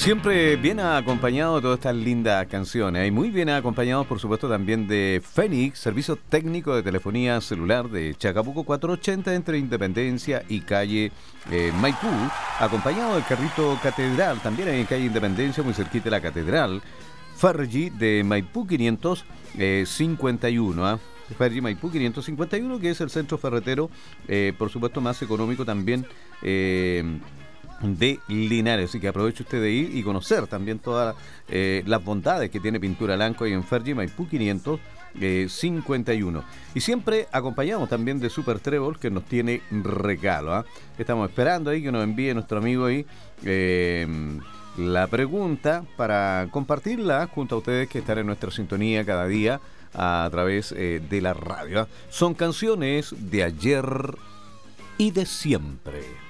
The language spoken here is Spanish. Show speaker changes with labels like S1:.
S1: Siempre bien acompañado de todas estas lindas canciones y muy bien acompañados por supuesto también de Fénix, servicio técnico de telefonía celular de Chacabuco 480 entre Independencia y calle Maipú, acompañado del carrito Catedral, también en calle Independencia, muy cerquita de la Catedral, Fergie de Maipú 551, ¿eh? Fergie Maipú 551, que es el centro ferretero, por supuesto más económico también, de Linares, así que aproveche usted de ir y conocer también todas las bondades que tiene Pintura Lanco y en Fergie Maipú 551. Y siempre acompañamos también de Super Trébol, que nos tiene regalo, ¿eh? Estamos esperando ahí que nos envíe nuestro amigo ahí la pregunta para compartirla junto a ustedes que están en nuestra sintonía cada día a través de la radio, ¿eh? Son canciones de ayer y de siempre.